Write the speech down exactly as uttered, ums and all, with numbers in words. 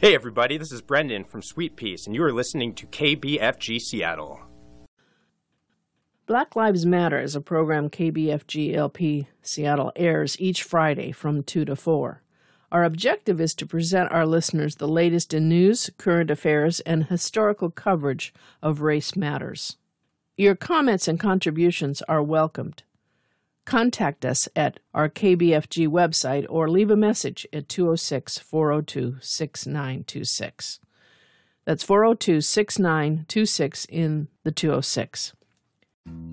Hey everybody, this is Brendan from Sweet Peace, and you are listening to K B F G Seattle. Black Lives Matter is a program K B F G L P Seattle airs each Friday from two to four. Our objective is to present our listeners the latest in news, current affairs, and historical coverage of race matters. Your comments and contributions are welcomed. Contact us at our K B F G website or leave a message at two oh six, four oh two, six nine two six. That's four oh two, six nine two six in the two oh six.